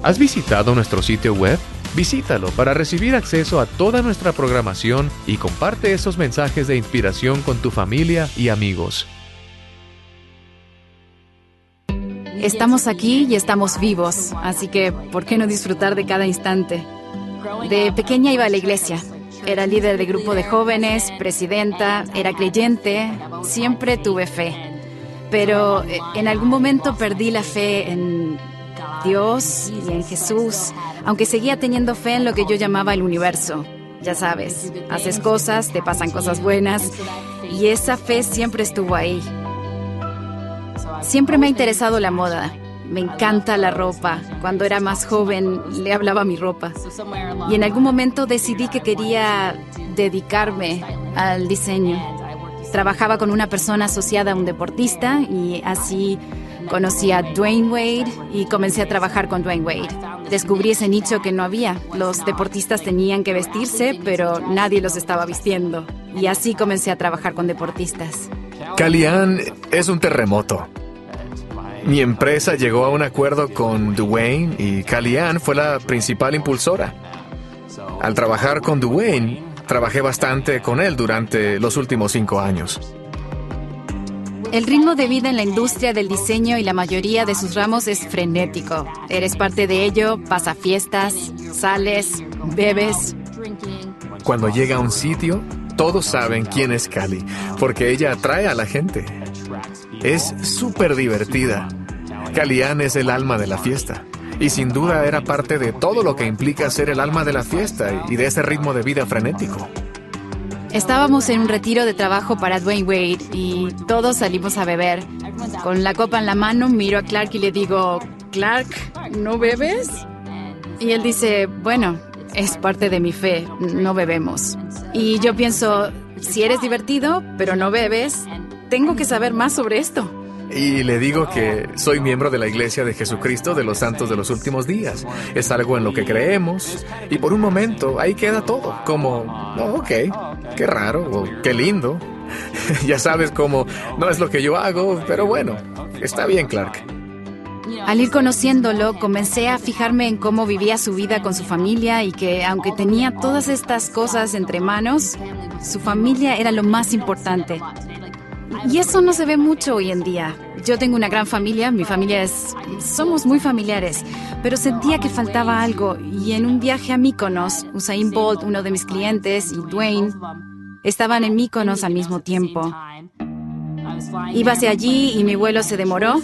¿Has visitado nuestro sitio web? Visítalo para recibir acceso a toda nuestra programación y comparte esos mensajes de inspiración con tu familia y amigos. Estamos aquí y estamos vivos, así que ¿por qué no disfrutar de cada instante? De pequeña iba a la iglesia. Era líder de grupo de jóvenes, presidenta, era creyente, siempre tuve fe. Pero en algún momento perdí la fe en Dios y en Jesús, aunque seguía teniendo fe en lo que yo llamaba el universo. Ya sabes, haces cosas, te pasan cosas buenas, y esa fe siempre estuvo ahí. Siempre me ha interesado la moda. Me encanta la ropa. Cuando era más joven, le hablaba a mi ropa. Y en algún momento decidí que quería dedicarme al diseño. Trabajaba con una persona asociada a un deportista y así conocí a Dwyane Wade y comencé a trabajar con Dwyane Wade. Descubrí ese nicho que no había. Los deportistas tenían que vestirse, pero nadie los estaba vistiendo. Y así comencé a trabajar con deportistas. Kellyanne es un terremoto. Mi empresa llegó a un acuerdo con Dwyane y Kellyanne fue la principal impulsora. Al trabajar con Dwyane, trabajé bastante con él durante los últimos 5 años. El ritmo de vida en la industria del diseño y la mayoría de sus ramos es frenético. Eres parte de ello, vas a fiestas, sales, bebes. Cuando llega a un sitio, todos saben quién es Kelly, porque ella atrae a la gente. Es súper divertida. Kellyanne es el alma de la fiesta. Y sin duda era parte de todo lo que implica ser el alma de la fiesta y de ese ritmo de vida frenético. Estábamos en un retiro de trabajo para Dwyane Wade y todos salimos a beber. Con la copa en la mano miro a Clark y le digo, Clark, ¿no bebes? Y él dice, bueno, es parte de mi fe, no bebemos. Y yo pienso, si eres divertido, pero no bebes, tengo que saber más sobre esto. Y le digo que soy miembro de la Iglesia de Jesucristo de los Santos de los Últimos Días. Es algo en lo que creemos. Y por un momento ahí queda todo. Como, oh, ok, qué raro o qué lindo. Ya sabes cómo no es lo que yo hago, pero bueno, está bien, Clark. Al ir conociéndolo, comencé a fijarme en cómo vivía su vida con su familia y que, aunque tenía todas estas cosas entre manos, su familia era lo más importante. Y eso no se ve mucho hoy en día. Yo tengo una gran familia, mi familia somos muy familiares, pero sentía que faltaba algo y en un viaje a Mykonos, Usain Bolt, uno de mis clientes, y Dwyane estaban en Mykonos al mismo tiempo. Iba hacia allí y mi vuelo se demoró.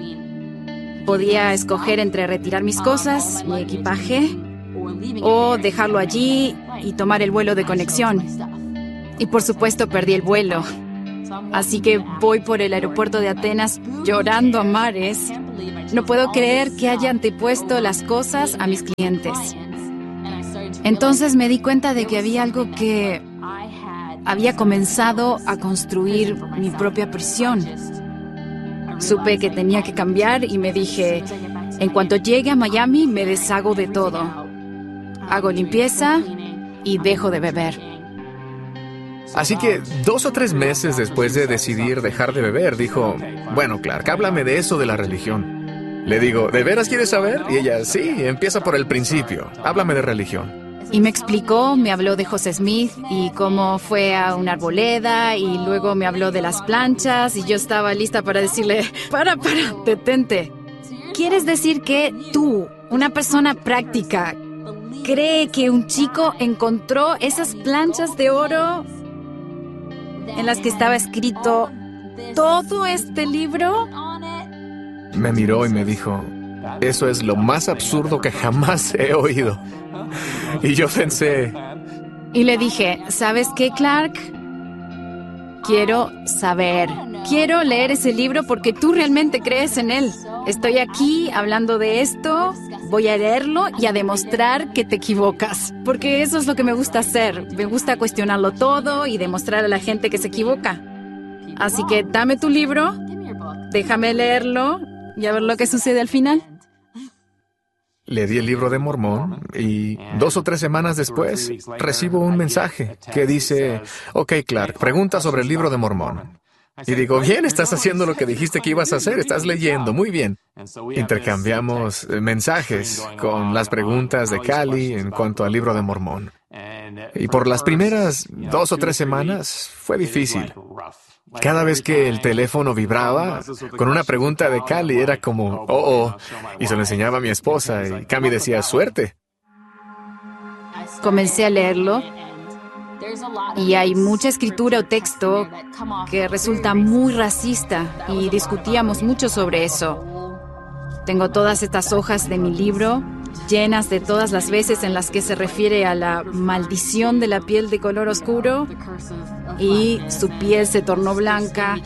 Podía escoger entre retirar mis cosas, mi equipaje, o dejarlo allí y tomar el vuelo de conexión. Y por supuesto perdí el vuelo. Así que voy por el aeropuerto de Atenas llorando a mares. No puedo creer que haya antepuesto las cosas a mis clientes. Entonces me di cuenta de que había algo que había comenzado a construir mi propia prisión. Supe que tenía que cambiar y me dije, en cuanto llegue a Miami me deshago de todo. Hago limpieza y dejo de beber. Así que 2 o 3 meses después de decidir dejar de beber, dijo, bueno, Clark, háblame de eso de la religión. Le digo, ¿de veras quieres saber? Y ella, sí, empieza por el principio. Háblame de religión. Y me explicó, me habló de José Smith y cómo fue a una arboleda y luego me habló de las planchas y yo estaba lista para decirle, para, detente. ¿Quieres decir que tú, una persona práctica, cree que un chico encontró esas planchas de oro en las que estaba escrito todo este libro? Me miró y me dijo, eso es lo más absurdo que jamás he oído. Y yo pensé... Y le dije, ¿sabes qué, Clark? Quiero saber. Quiero leer ese libro porque tú realmente crees en él. Estoy aquí hablando de esto, voy a leerlo y a demostrar que te equivocas. Porque eso es lo que me gusta hacer. Me gusta cuestionarlo todo y demostrar a la gente que se equivoca. Así que dame tu libro, déjame leerlo y a ver lo que sucede al final. Le di el libro de Mormón y 2 o 3 semanas después recibo un mensaje que dice, ok, Clark, pregunta sobre el libro de Mormón. Y digo, bien, estás haciendo lo que dijiste que ibas a hacer, estás leyendo, muy bien. Intercambiamos mensajes con las preguntas de Callie en cuanto al libro de Mormón. Y por las primeras 2 o 3 semanas fue difícil. Cada vez que el teléfono vibraba, con una pregunta de Callie era como, y se lo enseñaba a mi esposa, y Cami decía, suerte. Comencé a leerlo y hay mucha escritura o texto que resulta muy racista y discutíamos mucho sobre eso. Tengo todas estas hojas de mi libro llenas de todas las veces en las que se refiere a la maldición de la piel de color oscuro y su piel se tornó blanca.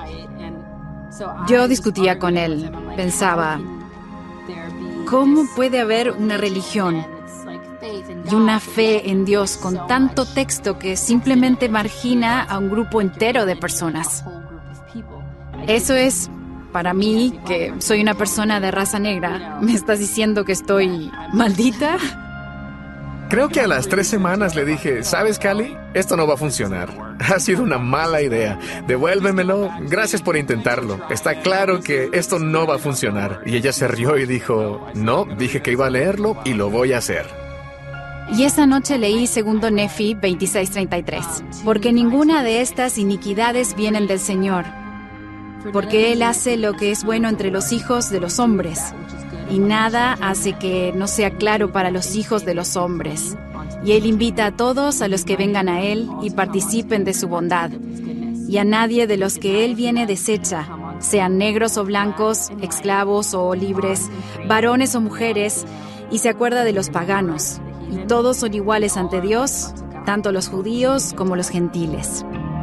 Yo discutía con él, pensaba, ¿cómo puede haber una religión y una fe en Dios con tanto texto que simplemente margina a un grupo entero de personas? Eso es, para mí, que soy una persona de raza negra, ¿me estás diciendo que estoy maldita? Creo que a las 3 semanas le dije, ¿sabes, Callie? Esto no va a funcionar. Ha sido una mala idea. Devuélvemelo. Gracias por intentarlo. Está claro que esto no va a funcionar. Y ella se rió y dijo, no, dije que iba a leerlo y lo voy a hacer. Y esa noche leí 2 Nefi 26:33. Porque ninguna de estas iniquidades vienen del Señor. Porque Él hace lo que es bueno entre los hijos de los hombres. Y nada hace que no sea claro para los hijos de los hombres. Y Él invita a todos a los que vengan a Él y participen de su bondad. Y a nadie de los que Él viene desecha, sean negros o blancos, esclavos o libres, varones o mujeres, y se acuerda de los paganos. Y todos son iguales ante Dios, tanto los judíos como los gentiles.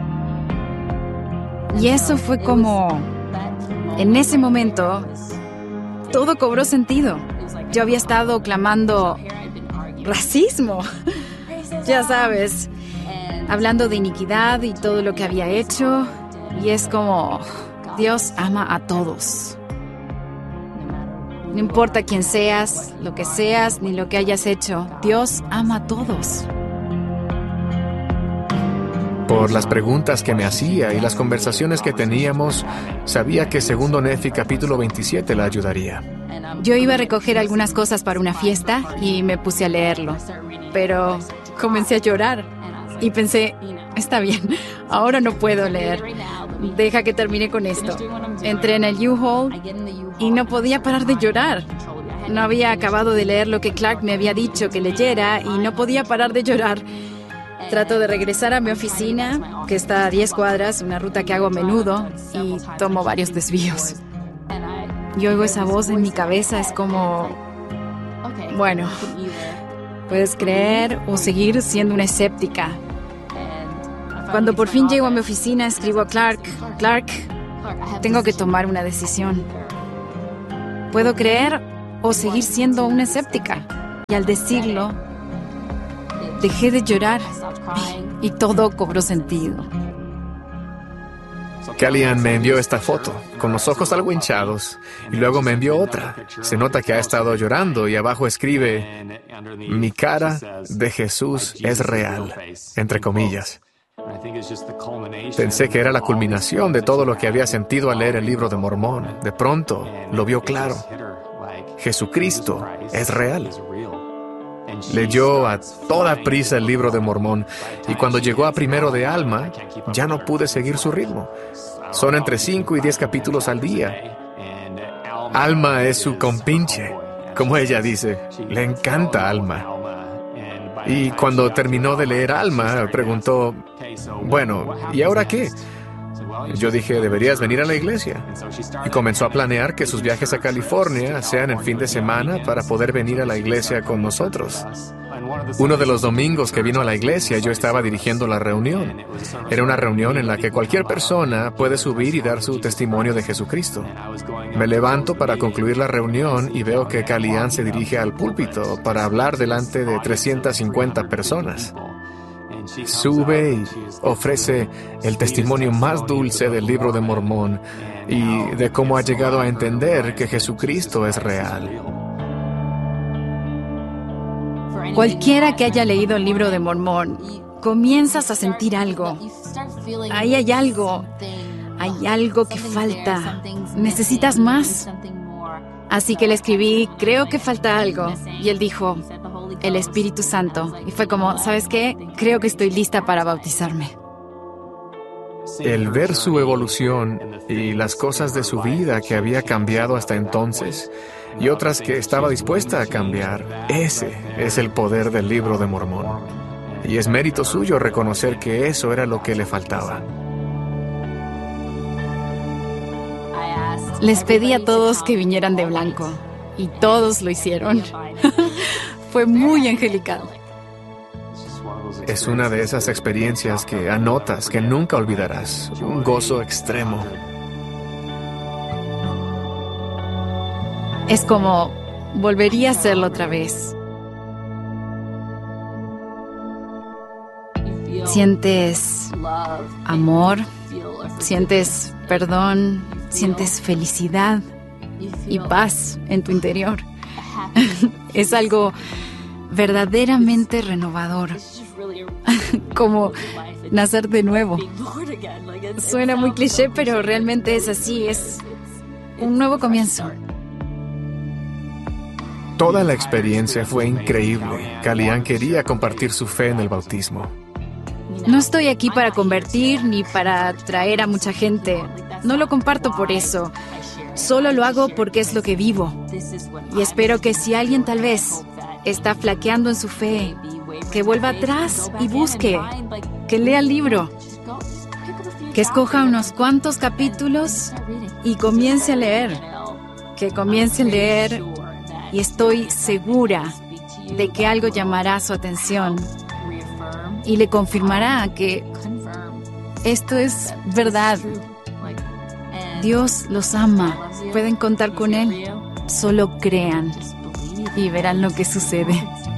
Y eso fue como, en ese momento, todo cobró sentido. Yo había estado clamando racismo, ya sabes, hablando de iniquidad y todo lo que había hecho. Y es como, Dios ama a todos. No importa quién seas, lo que seas, ni lo que hayas hecho, Dios ama a todos. Por las preguntas que me hacía y las conversaciones que teníamos, sabía que 2 Nefi capítulo 27 la ayudaría. Yo iba a recoger algunas cosas para una fiesta y me puse a leerlo, pero comencé a llorar y pensé, está bien, ahora no puedo leer, deja que termine con esto. Entré en el U-Haul y no podía parar de llorar. No había acabado de leer lo que Clark me había dicho que leyera y no podía parar de llorar. Trato de regresar a mi oficina, que está a 10 cuadras, una ruta que hago a menudo, y tomo varios desvíos. Y oigo esa voz en mi cabeza, es como, bueno, puedes creer o seguir siendo una escéptica. Cuando por fin llego a mi oficina, escribo a Clark, tengo que tomar una decisión. ¿Puedo creer o seguir siendo una escéptica? Y al decirlo, dejé de llorar y todo cobró sentido. Kellyanne me envió esta foto, con los ojos algo hinchados, y luego me envió otra. Se nota que ha estado llorando y abajo escribe, mi cara de Jesús es real, entre comillas. Pensé que era la culminación de todo lo que había sentido al leer el libro de Mormón. De pronto, lo vio claro. Jesucristo es real. Leyó a toda prisa el libro de Mormón y cuando llegó a 1 de Alma, ya no pude seguir su ritmo. Son entre 5 y 10 capítulos al día. Alma es su compinche, como ella dice. Le encanta Alma. Y cuando terminó de leer Alma, preguntó, bueno, ¿y ahora qué? Yo dije, deberías venir a la iglesia. Y comenzó a planear que sus viajes a California sean el fin de semana para poder venir a la iglesia con nosotros. Uno de los domingos que vino a la iglesia, yo estaba dirigiendo la reunión. Era una reunión en la que cualquier persona puede subir y dar su testimonio de Jesucristo. Me levanto para concluir la reunión y veo que Kellyanne se dirige al púlpito para hablar delante de 350 personas. Sube y ofrece el testimonio más dulce del libro de Mormón y de cómo ha llegado a entender que Jesucristo es real. Cualquiera que haya leído el libro de Mormón, comienzas a sentir algo. Ahí hay algo. hay algo que falta. Necesitas más. Así que le escribí, creo que falta algo. Y él dijo, el Espíritu Santo. Y fue como, ¿sabes qué? Creo que estoy lista para bautizarme. El ver su evolución y las cosas de su vida que había cambiado hasta entonces y otras que estaba dispuesta a cambiar, ese es el poder del Libro de Mormón. Y es mérito suyo reconocer que eso era lo que le faltaba. Les pedí a todos que vinieran de blanco y todos lo hicieron. Fue muy angelical. Es una de esas experiencias que anotas, que nunca olvidarás. Un gozo extremo. Es como volvería a hacerlo otra vez. Sientes amor, sientes perdón, sientes felicidad y paz en tu interior. Es algo verdaderamente renovador. Como nacer de nuevo. Suena muy cliché, pero realmente es así. Es un nuevo comienzo. Toda la experiencia fue increíble. Kellyanne quería compartir su fe en el bautismo. No estoy aquí para convertir ni para atraer a mucha gente. No lo comparto por eso. Solo lo hago porque es lo que vivo. Y espero que si alguien tal vez está flaqueando en su fe, que vuelva atrás y busque, que lea el libro, que escoja unos cuantos capítulos y comience a leer, que comience a leer y estoy segura de que algo llamará su atención y le confirmará que esto es verdad. Dios los ama, pueden contar con Él, solo crean y verán lo que sucede.